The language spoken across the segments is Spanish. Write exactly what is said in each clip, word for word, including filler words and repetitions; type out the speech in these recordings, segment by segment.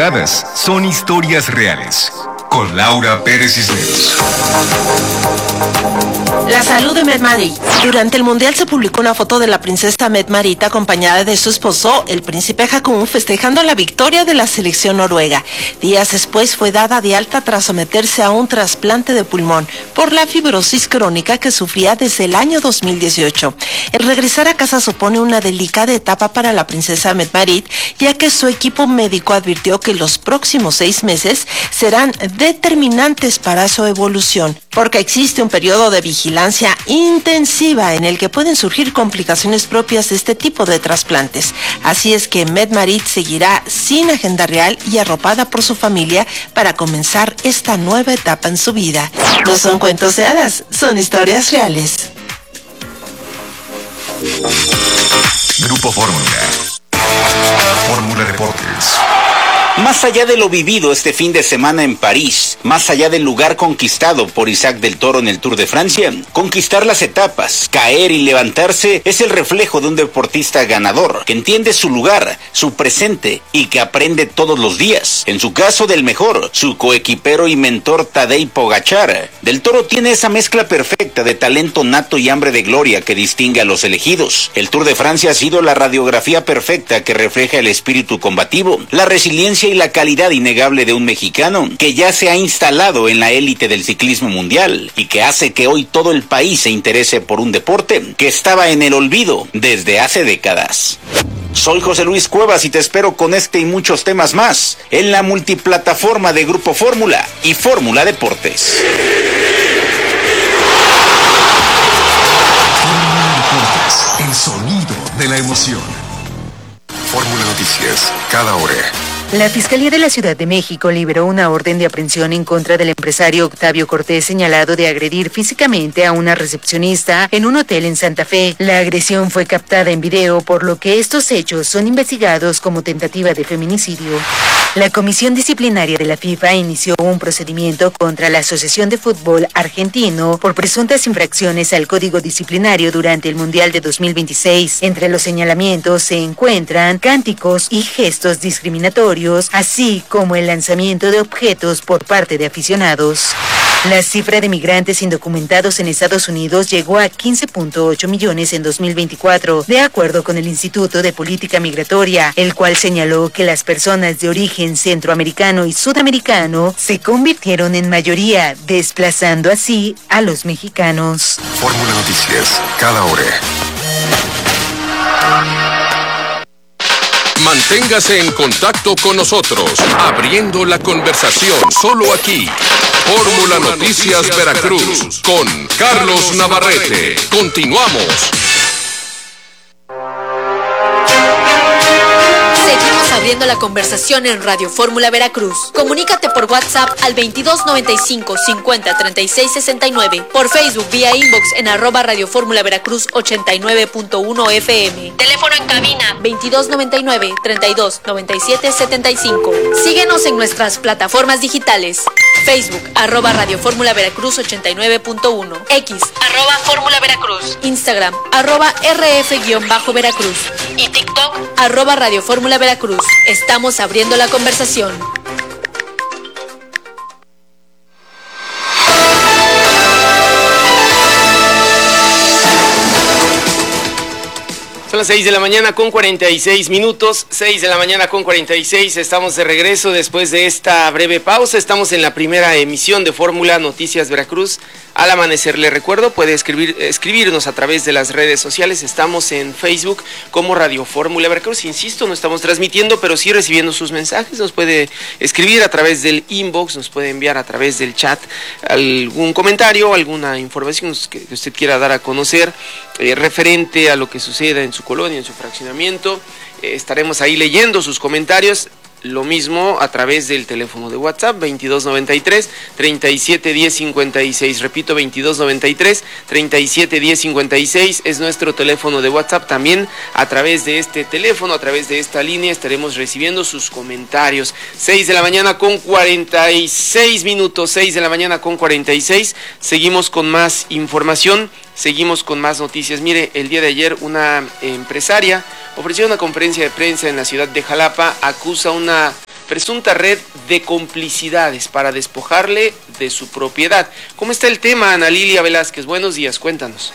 contadas, son historias reales. Con Laura Pérez Cisneros. La salud de Mette-Marit. Durante el Mundial se publicó una foto de la princesa Mette-Marit acompañada de su esposo, el príncipe Haakon, festejando la victoria de la selección noruega. Días después fue dada de alta tras someterse a un trasplante de pulmón por la fibrosis crónica que sufría desde el año dos mil dieciocho. El regresar a casa supone una delicada etapa para la princesa Mette-Marit, ya que su equipo médico advirtió que los próximos seis meses serán determinantes para su evolución, porque existe un periodo de vigilancia intensiva en el que pueden surgir complicaciones propias de este tipo de trasplantes. Así es que Mette-Marit seguirá sin agenda real y arropada por su familia para comenzar esta nueva etapa en su vida. No son cuentos de hadas, son historias reales. Grupo Fórmula. Fórmula Deportes. Más allá de lo vivido este fin de semana en París, más allá del lugar conquistado por Isaac del Toro en el Tour de Francia, conquistar las etapas, caer y levantarse es el reflejo de un deportista ganador, que entiende su lugar, su presente y que aprende todos los días. En su caso, del mejor, su coequipero y mentor Tadej Pogačar. Del Toro tiene esa mezcla perfecta de talento nato y hambre de gloria que distingue a los elegidos. El Tour de Francia ha sido la radiografía perfecta que refleja el espíritu combativo, la resiliencia y la calidad innegable de un mexicano que ya se ha instalado en la élite del ciclismo mundial y que hace que hoy todo el país se interese por un deporte que estaba en el olvido desde hace décadas. Soy José Luis Cuevas y te espero con este y muchos temas más en la multiplataforma de Grupo Fórmula y Fórmula Deportes. Fórmula Deportes, el sonido de la emoción. Fórmula Noticias, cada hora. La Fiscalía de la Ciudad de México liberó una orden de aprehensión en contra del empresario Octavio Cortés, señalado de agredir físicamente a una recepcionista en un hotel en Santa Fe. La agresión fue captada en video, por lo que estos hechos son investigados como tentativa de feminicidio. La Comisión Disciplinaria de la FIFA inició un procedimiento contra la Asociación de Fútbol Argentino por presuntas infracciones al Código Disciplinario durante el Mundial de dos mil veintiséis. Entre los señalamientos se encuentran cánticos y gestos discriminatorios, así como el lanzamiento de objetos por parte de aficionados. La cifra de migrantes indocumentados en Estados Unidos llegó a quince punto ocho millones en dos mil veinticuatro, de acuerdo con el Instituto de Política Migratoria, el cual señaló que las personas de origen centroamericano y sudamericano se convirtieron en mayoría, desplazando así a los mexicanos. Fórmula Noticias, cada hora. Manténgase en contacto con nosotros, abriendo la conversación, solo aquí. Fórmula Noticias Veracruz, con Carlos Navarrete. Continuamos. Seguimos abriendo la conversación en Radio Fórmula Veracruz. Comunícate por WhatsApp al veintidós noventa y cinco cincuenta treinta y seis sesenta y nueve, por Facebook vía inbox en arroba Radio Fórmula Veracruz ochenta y nueve punto uno F M. Teléfono en cabina veintidós noventa y nueve treinta y dos noventa y siete setenta y cinco. Síguenos en nuestras plataformas digitales: Facebook arroba Radio Fórmula Veracruz ochenta y nueve punto uno, X arroba Fórmula Veracruz, Instagram arroba R F-Veracruz y TikTok arroba Radio Fórmula Veracruz. Estamos abriendo la conversación. Son las seis de la mañana con cuarenta y seis minutos, seis de la mañana con cuarenta y seis, estamos de regreso después de esta breve pausa. Estamos en la primera emisión de Fórmula Noticias Veracruz. Al amanecer, le recuerdo, puede escribir, escribirnos a través de las redes sociales. Estamos en Facebook como Radio Fórmula Veracruz. Insisto, no estamos transmitiendo, pero sí recibiendo sus mensajes. Nos puede escribir a través del inbox, nos puede enviar a través del chat algún comentario, alguna información que usted quiera dar a conocer eh, referente a lo que suceda en su colonia, en su fraccionamiento. Eh, estaremos ahí leyendo sus comentarios. Lo mismo a través del teléfono de WhatsApp veintidós noventa y tres treinta y siete diez cincuenta y seis. Repito, veintidós noventa y tres treinta y siete diez cincuenta y seis es nuestro teléfono de WhatsApp. También a través de este teléfono, a través de esta línea, estaremos recibiendo sus comentarios. seis de la mañana con cuarenta y seis minutos, seis de la mañana con cuarenta y seis. Seguimos con más información. Seguimos con más noticias. Mire, el día de ayer una empresaria ofreció una conferencia de prensa en la ciudad de Jalapa, acusa una presunta red de complicidades para despojarle de su propiedad. ¿Cómo está el tema, Ana Lilia Velázquez? Buenos días, cuéntanos.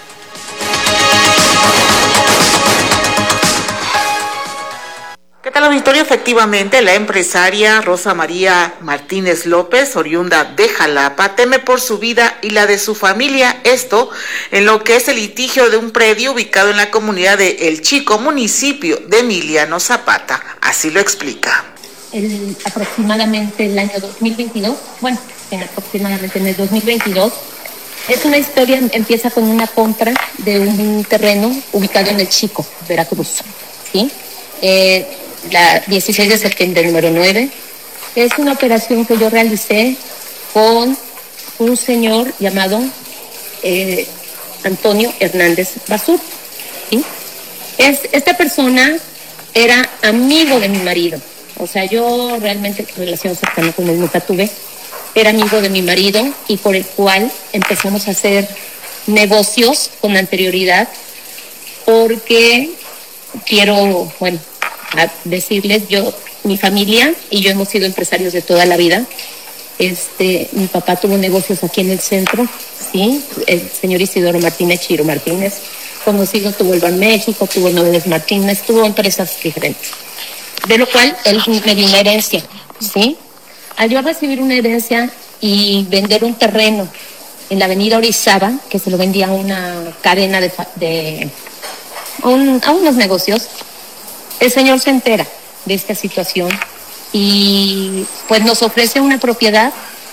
¿Qué tal, auditorio? Efectivamente, la empresaria Rosa María Martínez López, oriunda de Jalapa, teme por su vida y la de su familia, esto en lo que es el litigio de un predio ubicado en la comunidad de El Chico, municipio de Emiliano Zapata. Así lo explica. El, aproximadamente el año dos mil veintidós, bueno, en aproximadamente en el dos mil veintidós, es una historia, empieza con una compra de un terreno ubicado en El Chico, Veracruz, ¿sí? Eh, la dieciséis de septiembre número nueve, es una operación que yo realicé con un señor llamado eh, Antonio Hernández Basur, ¿sí? Es, esta persona era amigo de mi marido, o sea, yo realmente relación cercana con él nunca tuve, era amigo de mi marido y por el cual empezamos a hacer negocios con anterioridad, porque quiero, bueno, a decirles, yo, mi familia y yo hemos sido empresarios de toda la vida. Este, mi papá tuvo negocios aquí en el centro, sí, el señor Isidoro Martínez Chiro Martínez, conocido, tuvo el Ban México, tuvo el Noveles Martínez, tuvo empresas diferentes, de lo cual él me dio una herencia, sí. Al yo recibir una herencia y vender un terreno en la avenida Orizaba, que se lo vendía a una cadena de, de a, un, a unos negocios, el señor se entera de esta situación y pues nos ofrece una propiedad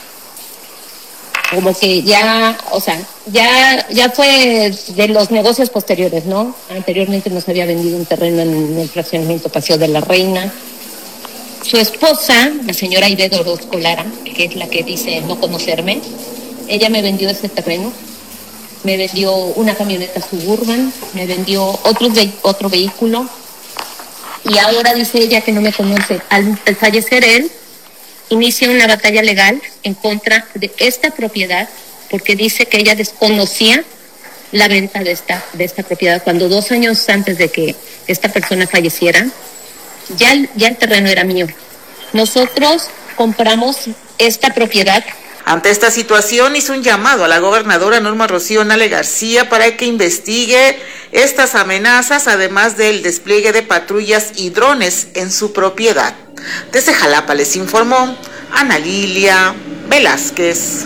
como que ya, o sea, ya, ya fue de los negocios posteriores, ¿no? Anteriormente nos había vendido un terreno en el fraccionamiento Paseo de la Reina. Su esposa, la señora Aide Orozco Lara, que es la que dice no conocerme, ella me vendió ese terreno, me vendió una camioneta Suburban, me vendió otro, ve- otro vehículo. Y ahora dice ella que no me conoce. Al, al fallecer él, inicia una batalla legal en contra de esta propiedad, porque dice que ella desconocía la venta de esta, de esta propiedad, cuando dos años antes de que esta persona falleciera, ya, ya el terreno era mío. Nosotros compramos esta propiedad. Ante esta situación hizo un llamado a la gobernadora Norma Rocío Nale García para que investigue estas amenazas, además del despliegue de patrullas y drones en su propiedad. Desde Jalapa les informó Ana Lilia Velázquez.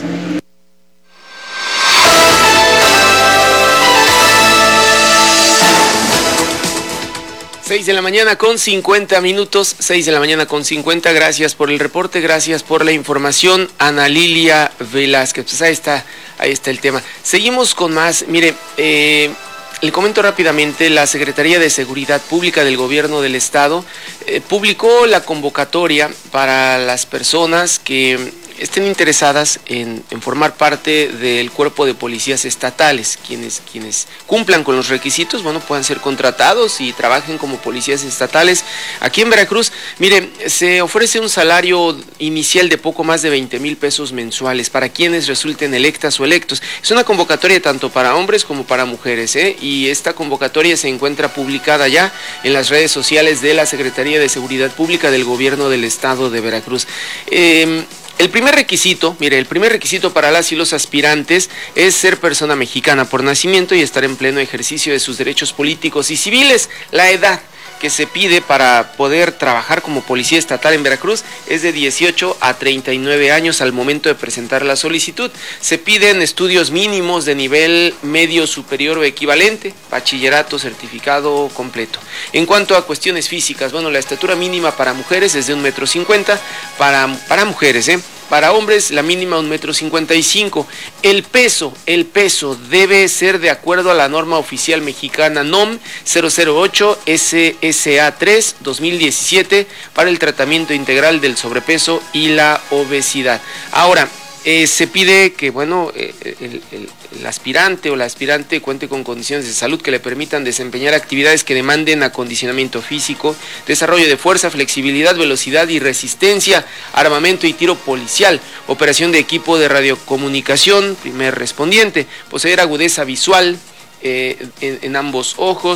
seis de la mañana con cincuenta minutos, seis de la mañana con cincuenta, gracias por el reporte, gracias por la información, Ana Lilia Velázquez. Pues ahí está, ahí está el tema. Seguimos con más, mire, eh, le comento rápidamente, la Secretaría de Seguridad Pública del Gobierno del Estado eh, publicó la convocatoria para las personas que estén interesadas en, en formar parte del cuerpo de policías estatales, quienes, quienes cumplan con los requisitos, bueno, puedan ser contratados y trabajen como policías estatales aquí en Veracruz. Mire, se ofrece un salario inicial de poco más de veinte mil pesos mensuales para quienes resulten electas o electos. Es una convocatoria tanto para hombres como para mujeres, ¿eh? Y esta convocatoria se encuentra publicada ya en las redes sociales de la Secretaría de Seguridad Pública del Gobierno del Estado de Veracruz. Eh, El primer requisito, mire, el primer requisito para las y los aspirantes es ser persona mexicana por nacimiento y estar en pleno ejercicio de sus derechos políticos y civiles. La edad que se pide para poder trabajar como policía estatal en Veracruz es de dieciocho a treinta y nueve años al momento de presentar la solicitud. Se piden estudios mínimos de nivel medio superior o equivalente, bachillerato, certificado completo. En cuanto a cuestiones físicas, bueno, la estatura mínima para mujeres es de un metro cincuenta, para, para mujeres, ¿eh? Para hombres la mínima un metro cincuenta y cinco. El peso, el peso debe ser de acuerdo a la norma oficial mexicana N O M cero cero ocho S S A tres dos mil diecisiete para el tratamiento integral del sobrepeso y la obesidad. Ahora, Eh, se pide que, bueno, eh, el, el, el aspirante o la aspirante cuente con condiciones de salud que le permitan desempeñar actividades que demanden acondicionamiento físico, desarrollo de fuerza, flexibilidad, velocidad y resistencia, armamento y tiro policial, operación de equipo de radiocomunicación, primer respondiente, poseer agudeza visual eh, en, en ambos ojos,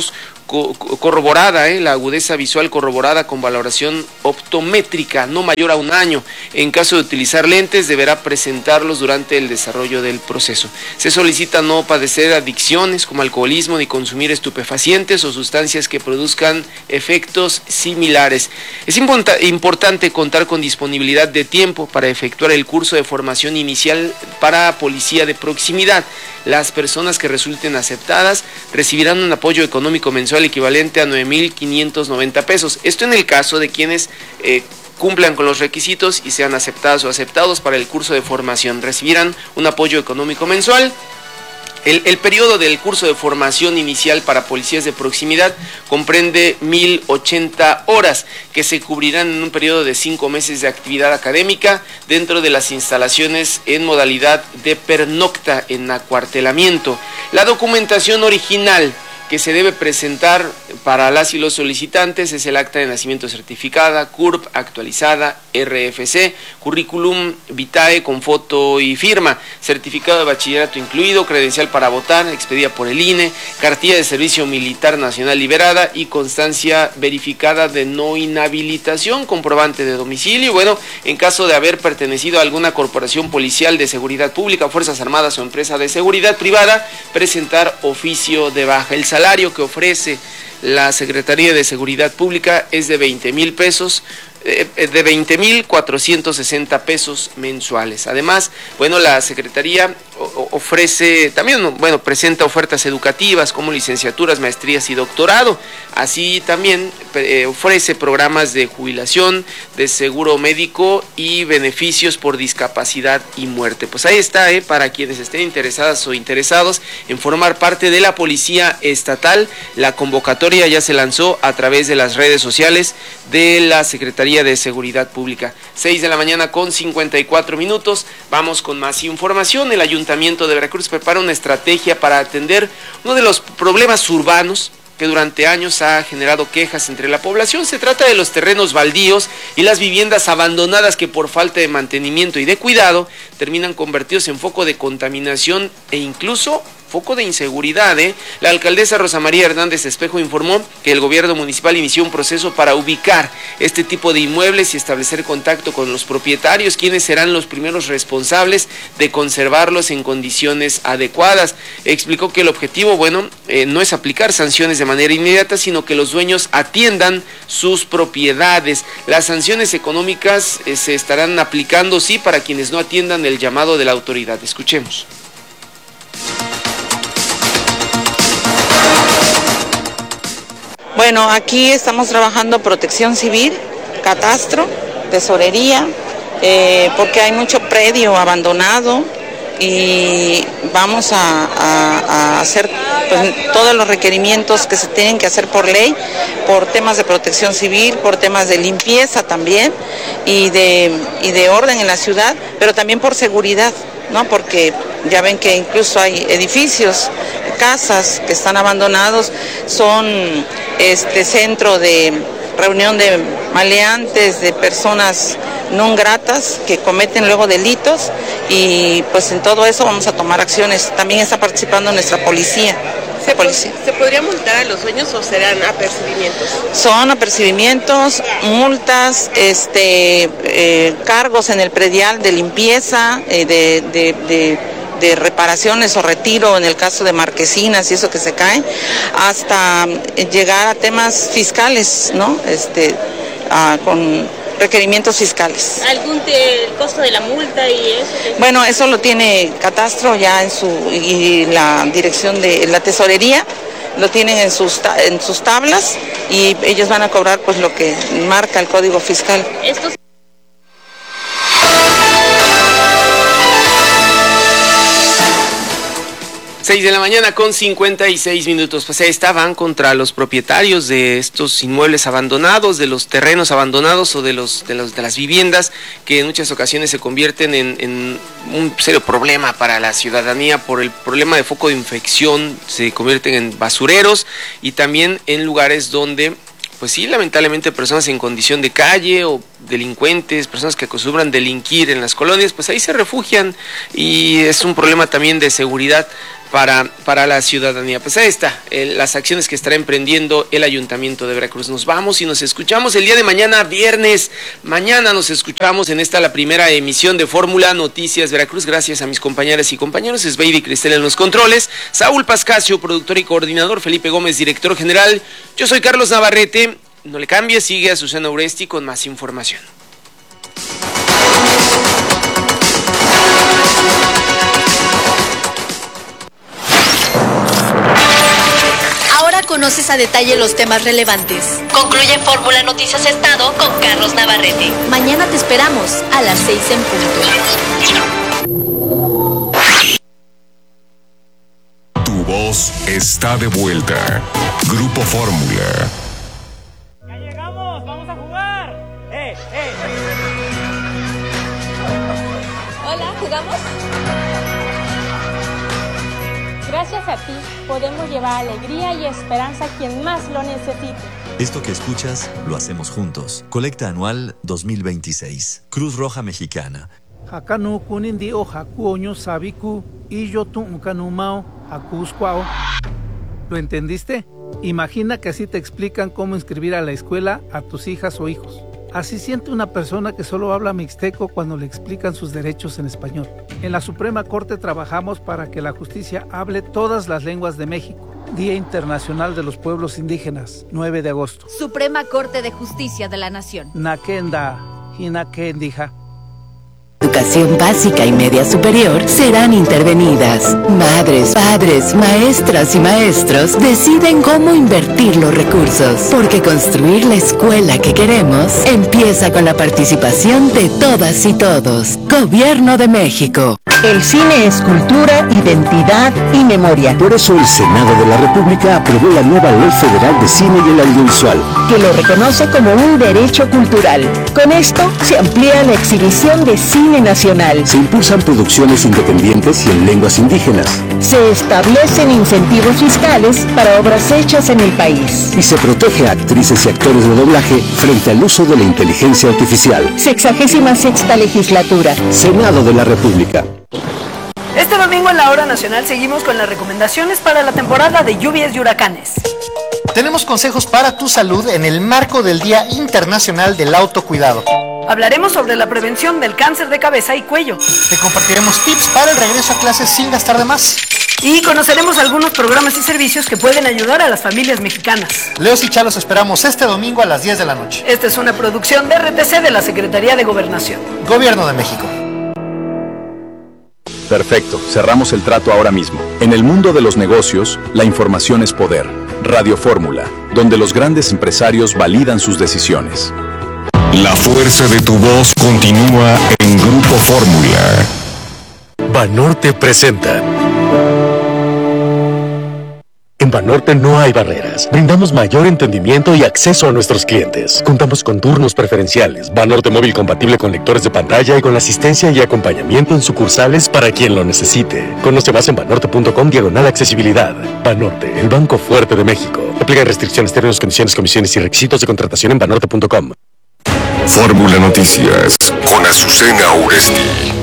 co corroborada, eh, la agudeza visual corroborada con valoración optométrica no mayor a un año. En caso de utilizar lentes, deberá presentarlos durante el desarrollo del proceso. Se solicita no padecer adicciones como alcoholismo ni consumir estupefacientes o sustancias que produzcan efectos similares. Es importante contar con disponibilidad de tiempo para efectuar el curso de formación inicial para policía de proximidad. Las personas que resulten aceptadas recibirán un apoyo económico mensual equivalente a nueve mil quinientos noventa pesos. Esto en el caso de quienes eh, cumplan con los requisitos y sean aceptadas o aceptados para el curso de formación. Recibirán un apoyo económico mensual. El, el periodo del curso de formación inicial para policías de proximidad comprende mil ochenta horas que se cubrirán en un periodo de cinco meses de actividad académica dentro de las instalaciones en modalidad de pernocta en acuartelamiento. La documentación original que se debe presentar para las y los solicitantes es el acta de nacimiento certificada, C U R P actualizada, R F C, currículum vitae con foto y firma, certificado de bachillerato incluido, credencial para votar, expedida por el I N E, cartilla de servicio militar nacional liberada y constancia verificada de no inhabilitación, comprobante de domicilio. Bueno, en caso de haber pertenecido a alguna corporación policial de seguridad pública, Fuerzas Armadas o empresa de seguridad privada, presentar oficio de baja. El salario que ofrece la Secretaría de Seguridad Pública es de veinte mil pesos, eh, de veinte mil cuatrocientos sesenta pesos mensuales. Además, bueno, la Secretaría ofrece, también, bueno, presenta ofertas educativas como licenciaturas, maestrías y doctorado. Así también eh, ofrece programas de jubilación, de seguro médico y beneficios por discapacidad y muerte. Pues ahí está, eh, para quienes estén interesadas o interesados en formar parte de la Policía Estatal. La convocatoria ya se lanzó a través de las redes sociales de la Secretaría de Seguridad Pública. seis de la mañana con cincuenta y cuatro minutos. Vamos con más información. El Ayuntamiento de Veracruz prepara una estrategia para atender uno de los problemas urbanos que durante años ha generado quejas entre la población. Se trata de los terrenos baldíos y las viviendas abandonadas que por falta de mantenimiento y de cuidado terminan convertidos en foco de contaminación e incluso foco de inseguridad, ¿eh? La alcaldesa Rosa María Hernández Espejo informó que el gobierno municipal inició un proceso para ubicar este tipo de inmuebles y establecer contacto con los propietarios, quienes serán los primeros responsables de conservarlos en condiciones adecuadas. Explicó que el objetivo, bueno, eh, no es aplicar sanciones de manera inmediata, sino que los dueños atiendan sus propiedades. Las sanciones económicas eh, se estarán aplicando, sí, para quienes no atiendan el llamado de la autoridad. Escuchemos. Bueno, aquí estamos trabajando protección civil, catastro, tesorería, eh, porque hay mucho predio abandonado y vamos a, a, a hacer pues, todos los requerimientos que se tienen que hacer por ley, por temas de protección civil, por temas de limpieza también y de, y de orden en la ciudad, pero también por seguridad, ¿no? Porque ya ven que incluso hay edificios, casas que están abandonados, son este centro de reunión de maleantes, de personas no gratas que cometen luego delitos y pues en todo eso vamos a tomar acciones. También está participando nuestra policía. ¿Se, policía. ¿Se podría multar a los dueños o serán apercibimientos? Son apercibimientos, multas, este, eh, cargos en el predial de limpieza, eh, de, de, de de reparaciones o retiro en el caso de marquesinas y eso que se cae, hasta llegar a temas fiscales, ¿no? Este, a, con requerimientos fiscales. ¿Algún te, el costo de la multa y eso? Bueno, eso lo tiene Catastro ya en su, y la dirección de la tesorería, lo tienen en sus, en sus tablas y ellos van a cobrar pues lo que marca el Código Fiscal. Estos seis de la mañana con cincuenta y seis minutos, pues ahí estaban contra los propietarios de estos inmuebles abandonados, de los terrenos abandonados o de los de los de las viviendas que en muchas ocasiones se convierten en, en un serio problema para la ciudadanía por el problema de foco de infección, se convierten en basureros y también en lugares donde pues sí, lamentablemente personas en condición de calle o delincuentes, personas que acostumbran delinquir en las colonias, pues ahí se refugian y es un problema también de seguridad para, para la ciudadanía. Pues ahí está, eh, las acciones que estará emprendiendo el Ayuntamiento de Veracruz. Nos vamos y nos escuchamos el día de mañana, viernes. Mañana nos escuchamos en esta la primera emisión de Fórmula Noticias Veracruz. Gracias a mis compañeras y compañeros, es Baby Cristel en los controles, Saúl Pascasio, productor y coordinador, Felipe Gómez, director general. Yo soy Carlos Navarrete. No le cambie, sigue a Susana Uresti con más información. Ahora conoces a detalle los temas relevantes. Concluye Fórmula Noticias Estado con Carlos Navarrete. Mañana te esperamos a las seis en punto. Tu voz está de vuelta. Grupo Fórmula. ¡Ya llegamos! ¡Vamos a jugar! ¡Eh, eh! Hola, ¿jugamos? Gracias a ti, podemos llevar alegría y esperanza a quien más lo necesite. Esto que escuchas, lo hacemos juntos. Colecta anual dos mil veintiséis. Cruz Roja Mexicana. Hakanu kunindi o hakuoño sabiku y yo tu ukanumao hakuskwao. ¿Lo entendiste? Imagina que así te explican cómo inscribir a la escuela a tus hijas o hijos. Así siente una persona que solo habla mixteco cuando le explican sus derechos en español. En la Suprema Corte trabajamos para que la justicia hable todas las lenguas de México. Día Internacional de los Pueblos Indígenas, nueve de agosto. Suprema Corte de Justicia de la Nación. Nakenda, Hinakendija. Educación básica y media superior serán intervenidas. Madres, padres, maestras y maestros deciden cómo invertir los recursos, porque construir la escuela que queremos empieza con la participación de todas y todos. Gobierno de México. El cine es cultura, identidad y memoria. Por eso el Senado de la República aprobó la nueva Ley Federal de Cine y el Audiovisual, que lo reconoce como un derecho cultural. Con esto se amplía la exhibición de cine nacional. Se impulsan producciones independientes y en lenguas indígenas. Se establecen incentivos fiscales para obras hechas en el país. Y se protege a actrices y actores de doblaje frente al uso de la inteligencia artificial. Sexagésima sexta legislatura. Senado de la República. Este domingo en la Hora Nacional seguimos con las recomendaciones para la temporada de lluvias y huracanes. Tenemos consejos para tu salud en el marco del Día Internacional del Autocuidado. Hablaremos sobre la prevención del cáncer de cabeza y cuello. Te compartiremos tips para el regreso a clases sin gastar de más. Y conoceremos algunos programas y servicios que pueden ayudar a las familias mexicanas. Leos y Chalos esperamos este domingo a las diez de la noche. Esta es una producción de R T C de la Secretaría de Gobernación. Gobierno de México. Perfecto, cerramos el trato ahora mismo. En el mundo de los negocios, la información es poder. Radio Fórmula, donde los grandes empresarios validan sus decisiones. La fuerza de tu voz continúa en Grupo Fórmula. Banorte presenta. En Banorte no hay barreras. Brindamos mayor entendimiento y acceso a nuestros clientes. Contamos con turnos preferenciales, Banorte móvil compatible con lectores de pantalla y con la asistencia y acompañamiento en sucursales para quien lo necesite. Conoce más en banorte punto com diagonal accesibilidad. Banorte, el banco fuerte de México. Aplica restricciones, términos, condiciones, comisiones y requisitos de contratación en banorte punto com. Fórmula Noticias con Azucena Uresti.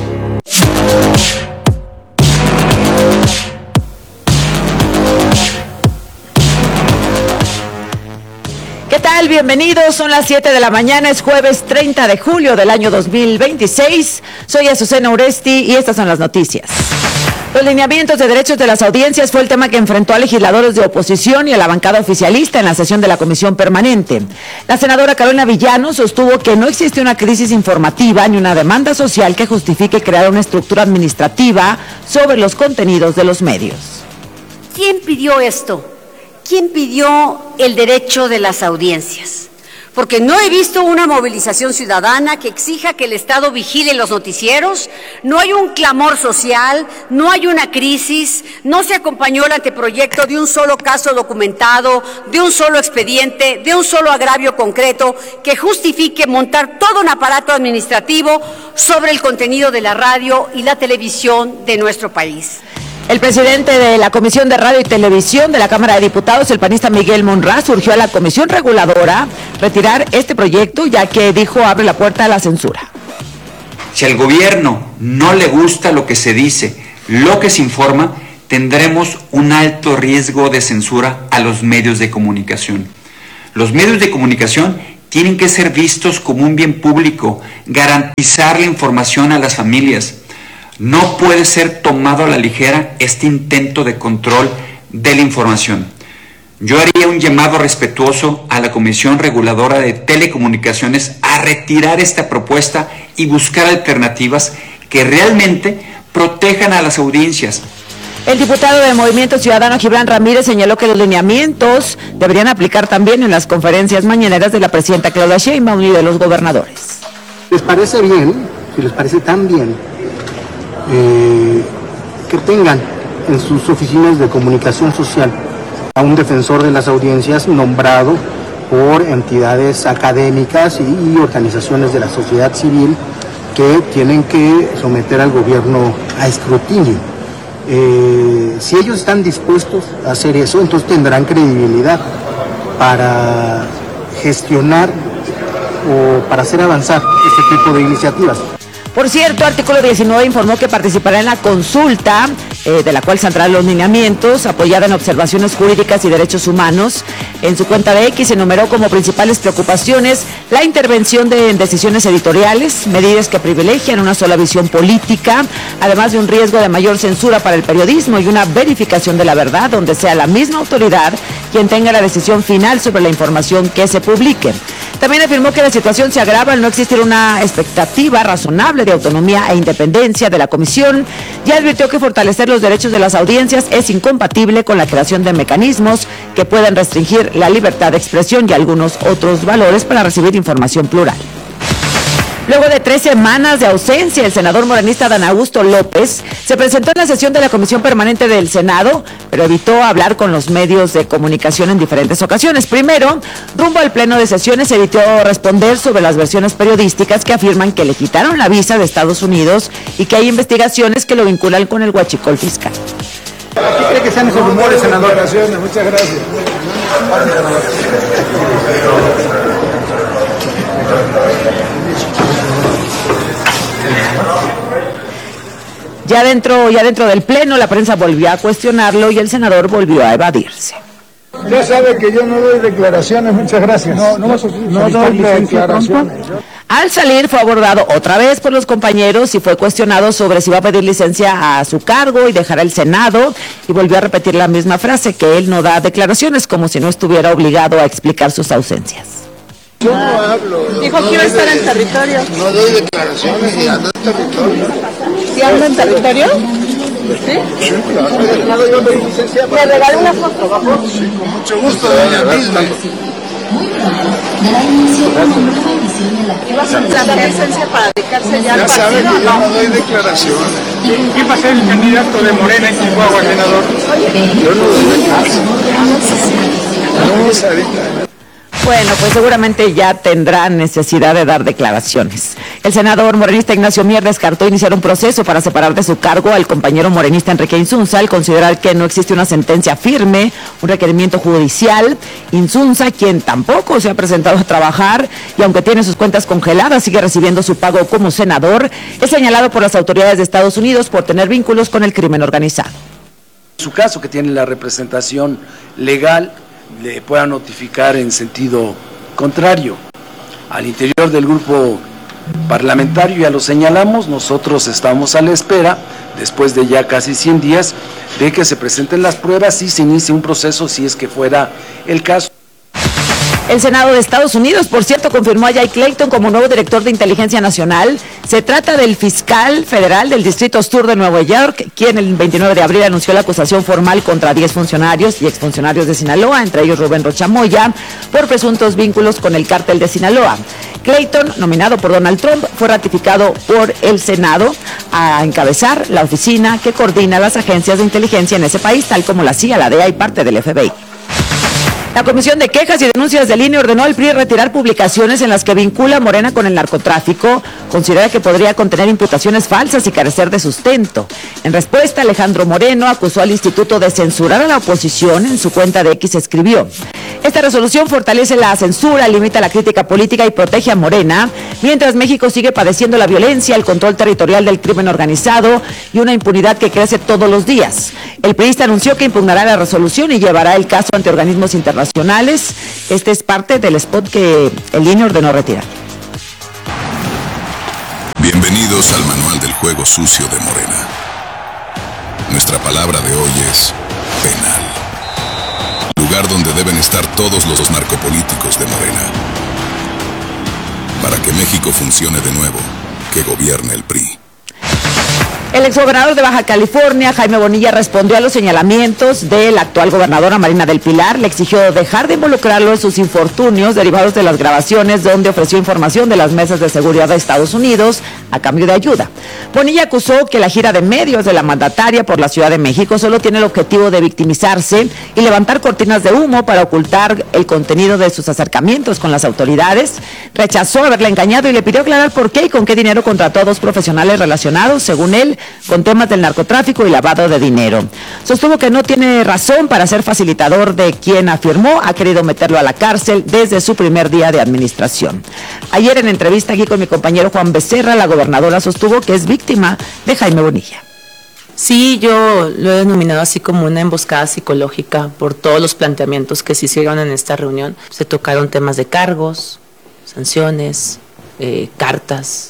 ¿Qué tal? Bienvenidos, son las siete de la mañana, es jueves treinta de julio del año dos mil veintiséis. Soy Azucena Uresti y estas son las noticias. Los lineamientos de derechos de las audiencias fue el tema que enfrentó a legisladores de oposición y a la bancada oficialista en la sesión de la Comisión Permanente. La senadora Carolina Villano sostuvo que no existe una crisis informativa ni una demanda social que justifique crear una estructura administrativa sobre los contenidos de los medios. ¿Quién pidió esto? ¿Quién pidió el derecho de las audiencias? Porque no he visto una movilización ciudadana que exija que el Estado vigile los noticieros, no hay un clamor social, no hay una crisis, no se acompañó el anteproyecto de un solo caso documentado, de un solo expediente, de un solo agravio concreto que justifique montar todo un aparato administrativo sobre el contenido de la radio y la televisión de nuestro país. El presidente de la Comisión de Radio y Televisión de la Cámara de Diputados, el panista Miguel Monraz, surgió a la Comisión Reguladora retirar este proyecto, ya que dijo abre la puerta a la censura. Si al gobierno no le gusta lo que se dice, lo que se informa, tendremos un alto riesgo de censura a los medios de comunicación. Los medios de comunicación tienen que ser vistos como un bien público, garantizar la información a las familias. No puede ser tomado a la ligera este intento de control de la información. Yo haría un llamado respetuoso a la Comisión Reguladora de Telecomunicaciones a retirar esta propuesta y buscar alternativas que realmente protejan a las audiencias. El diputado de Movimiento Ciudadano, Gibran Ramírez, señaló que los lineamientos deberían aplicar también en las conferencias mañaneras de la presidenta Claudia Sheinbaum y de los gobernadores. ¿Les parece bien, si les parece tan bien, eh, que tengan en sus oficinas de comunicación social a un defensor de las audiencias nombrado por entidades académicas y, y organizaciones de la sociedad civil que tienen que someter al gobierno a escrutinio? Eh, si ellos están dispuestos a hacer eso, entonces tendrán credibilidad para gestionar o para hacer avanzar este tipo de iniciativas. Por cierto, Artículo diecinueve informó que participará en la consulta, eh, de la cual saldrán los lineamientos, apoyada en observaciones jurídicas y derechos humanos. En su cuenta de X enumeró como principales preocupaciones la intervención de, en decisiones editoriales, medidas que privilegian una sola visión política, además de un riesgo de mayor censura para el periodismo y una verificación de la verdad, donde sea la misma autoridad quien tenga la decisión final sobre la información que se publique. También afirmó que la situación se agrava al no existir una expectativa razonable de autonomía e independencia de la comisión y advirtió que fortalecer los derechos de las audiencias es incompatible con la creación de mecanismos que puedan restringir la libertad de expresión y algunos otros valores para recibir información plural. Luego de tres semanas de ausencia, el senador morenista Dan Augusto López se presentó en la sesión de la Comisión Permanente del Senado, pero evitó hablar con los medios de comunicación en diferentes ocasiones. Primero, rumbo al pleno de sesiones, evitó responder sobre las versiones periodísticas que afirman que le quitaron la visa de Estados Unidos y que hay investigaciones que lo vinculan con el huachicol fiscal. ¿Qué cree que sean esos rumores, senador? Muchas gracias. Ya dentro, ya dentro del pleno, la prensa volvió a cuestionarlo y el senador volvió a evadirse. Ya sabe que yo no doy declaraciones, muchas gracias. No, no, no doy declaraciones. Al salir fue abordado otra vez por los compañeros y fue cuestionado sobre si va a pedir licencia a su cargo y dejará el Senado, y volvió a repetir la misma frase, que él no da declaraciones, como si no estuviera obligado a explicar sus ausencias. Yo no hablo. Dijo que iba a estar en territorio. No doy declaraciones y ando en territorio. ¿Sí anda en territorio? ¿Sí? Sí, claro. Yo doy licencia. ¿Me regala una foto? Sí, con mucho gusto, doña Misma. ¿Iba a solicitar licencia para dedicarse ya al partido? Ya sabe que yo no doy declaraciones. ¿Quién va a ser el candidato de Morena en Chihuahua, senador? Yo no doy declaraciones. No, Sarita. Bueno, pues seguramente ya tendrán necesidad de dar declaraciones. El senador morenista Ignacio Mier descartó iniciar un proceso para separar de su cargo al compañero morenista Enrique Insunza al considerar que no existe una sentencia firme, un requerimiento judicial. Insunza, quien tampoco se ha presentado a trabajar y aunque tiene sus cuentas congeladas, sigue recibiendo su pago como senador, es señalado por las autoridades de Estados Unidos por tener vínculos con el crimen organizado. En su caso, que tiene la representación legal, le pueda notificar en sentido contrario. Al interior del grupo parlamentario ya lo señalamos, nosotros estamos a la espera, después de ya casi cien días, de que se presenten las pruebas y se inicie un proceso si es que fuera el caso. El Senado de Estados Unidos, por cierto, confirmó a Jay Clayton como nuevo director de Inteligencia Nacional. Se trata del fiscal federal del Distrito Sur de Nueva York, quien el veintinueve de abril anunció la acusación formal contra diez funcionarios y exfuncionarios de Sinaloa, entre ellos Rubén Rocha Moya, por presuntos vínculos con el cártel de Sinaloa. Clayton, nominado por Donald Trump, fue ratificado por el Senado a encabezar la oficina que coordina las agencias de inteligencia en ese país, tal como la C I A, la D E A y parte del F B I. La Comisión de Quejas y Denuncias del I N E ordenó al P R I retirar publicaciones en las que vincula a Morena con el narcotráfico. Considera que podría contener imputaciones falsas y carecer de sustento. En respuesta, Alejandro Moreno acusó al instituto de censurar a la oposición. En su cuenta de X escribió: Esta resolución fortalece la censura, limita la crítica política y protege a Morena, mientras México sigue padeciendo la violencia, el control territorial del crimen organizado y una impunidad que crece todos los días. El priista anunció que impugnará la resolución y llevará el caso ante organismos internacionales. Este es parte del spot que el I N E ordenó retirar. Bienvenidos al manual del juego sucio de Morena. Nuestra palabra de hoy es penal. Lugar donde deben estar todos los narcopolíticos de Morena. Para que México funcione de nuevo, que gobierne el P R I. El exgobernador de Baja California, Jaime Bonilla, respondió a los señalamientos de la actual gobernadora Marina del Pilar. Le exigió dejar de involucrarlo en sus infortunios derivados de las grabaciones donde ofreció información de las mesas de seguridad de Estados Unidos a cambio de ayuda. Bonilla acusó que la gira de medios de la mandataria por la Ciudad de México solo tiene el objetivo de victimizarse y levantar cortinas de humo para ocultar el contenido de sus acercamientos con las autoridades. Rechazó haberla engañado y le pidió aclarar por qué y con qué dinero contrató a dos profesionales relacionados, según él, con temas del narcotráfico y lavado de dinero. Sostuvo que no tiene razón para ser facilitador de quien afirmó ha querido meterlo a la cárcel desde su primer día de administración. Ayer en entrevista aquí con mi compañero Juan Becerra, la gobernadora sostuvo que es víctima de Jaime Bonilla. Sí, yo lo he denominado así como una emboscada psicológica por todos los planteamientos que se hicieron en esta reunión. Se tocaron temas de cargos, sanciones, eh, cartas,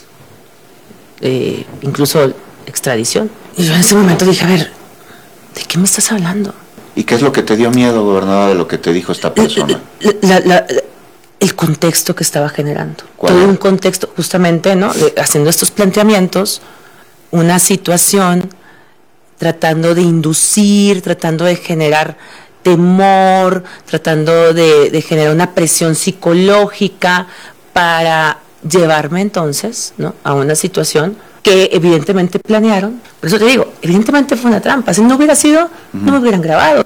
eh, incluso extradición. Y yo en ese momento dije, a ver, ¿de qué me estás hablando? ¿Y qué es lo que te dio miedo, gobernadora, de lo que te dijo esta persona? La, la, la, el contexto que estaba generando. ¿Cuál Todo era? un contexto, justamente, ¿no? De, haciendo estos planteamientos, una situación, tratando de inducir, tratando de generar temor, tratando de, de generar una presión psicológica para llevarme entonces, ¿no?, a una situación que evidentemente planearon. Por eso te digo, evidentemente fue una trampa. Si no hubiera sido, uh-huh. no me hubieran grabado.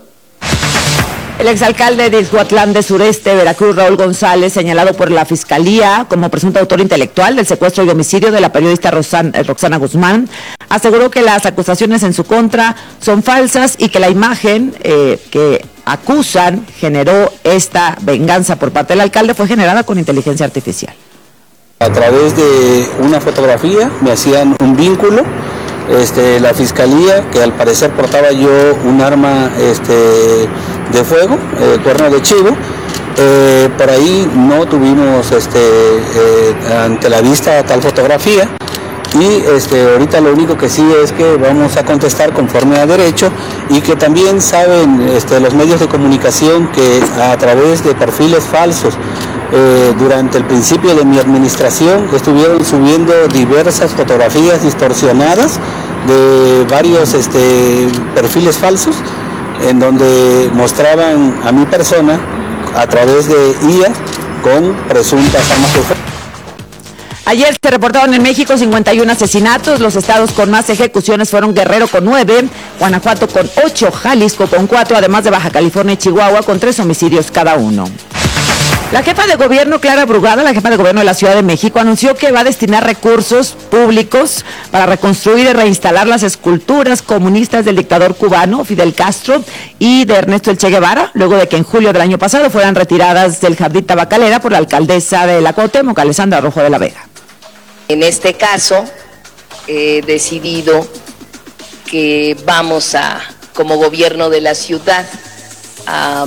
El exalcalde de Ixhuatlán de Sureste, Veracruz, Raúl González, señalado por la Fiscalía como presunto autor intelectual del secuestro y homicidio de la periodista Roxana, Roxana Guzmán, aseguró que las acusaciones en su contra son falsas y que la imagen eh, que acusan generó esta venganza por parte del alcalde fue generada con inteligencia artificial. A través de una fotografía me hacían un vínculo, este, la fiscalía, que al parecer portaba yo un arma este, de fuego, eh, cuerno de chivo, eh, por ahí no tuvimos este, eh, ante la vista tal fotografía y este, ahorita lo único que sí es que vamos a contestar conforme a derecho y que también saben este, los medios de comunicación que a través de perfiles falsos Eh, durante el principio de mi administración estuvieron subiendo diversas fotografías distorsionadas de varios este, perfiles falsos en donde mostraban a mi persona a través de I A con presuntas armas de fuego. Ayer se reportaron en México cincuenta y uno asesinatos. Los estados con más ejecuciones fueron Guerrero con nueve, Guanajuato con ocho, Jalisco con cuatro, además de Baja California y Chihuahua con tres homicidios cada uno. La jefa de gobierno, Clara Brugada, la jefa de gobierno de la Ciudad de México, anunció que va a destinar recursos públicos para reconstruir y reinstalar las esculturas comunistas del dictador cubano Fidel Castro y de Ernesto El Che Guevara, luego de que en julio del año pasado fueran retiradas del Jardín Tabacalera por la alcaldesa de la Cuauhtémoc, Alessandra Rojo de la Vega. En este caso, he decidido que vamos a, como gobierno de la ciudad, a...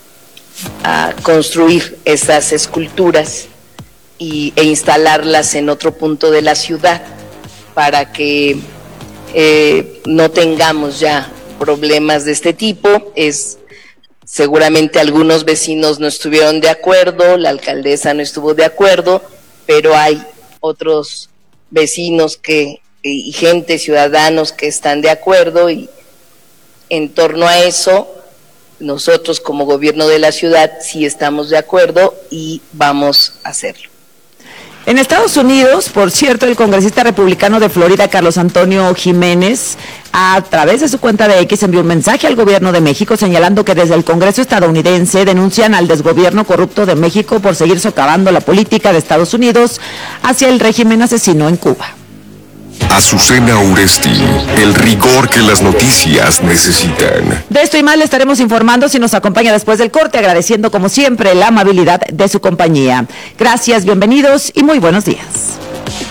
a construir estas esculturas y, e instalarlas en otro punto de la ciudad para que eh, no tengamos ya problemas de este tipo. Es, seguramente algunos vecinos no estuvieron de acuerdo, la alcaldesa no estuvo de acuerdo, pero hay otros vecinos que, y gente, ciudadanos que están de acuerdo y en torno a eso nosotros como gobierno de la ciudad sí estamos de acuerdo y vamos a hacerlo. En Estados Unidos, por cierto, el congresista republicano de Florida, Carlos Antonio Jiménez, a través de su cuenta de X envió un mensaje al gobierno de México señalando que desde el Congreso estadounidense denuncian al desgobierno corrupto de México por seguir socavando la política de Estados Unidos hacia el régimen asesino en Cuba. Azucena Uresti, el rigor que las noticias necesitan. De esto y más le estaremos informando si nos acompaña después del corte, agradeciendo como siempre la amabilidad de su compañía. Gracias, bienvenidos y muy buenos días.